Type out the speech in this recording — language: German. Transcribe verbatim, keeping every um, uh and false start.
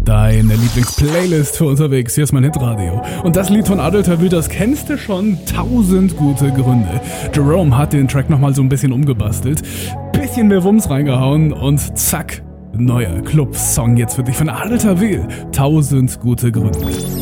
Deine Lieblingsplaylist für unterwegs. Hier ist mein Hitradio. Und das Lied von Adulter Will, das kennst du schon. Tausend gute Gründe. Jerome hat den Track nochmal so ein bisschen umgebastelt. Bisschen mehr Wumms reingehauen und zack. Neuer Club-Song jetzt für dich von Adulter Will. Tausend gute Gründe.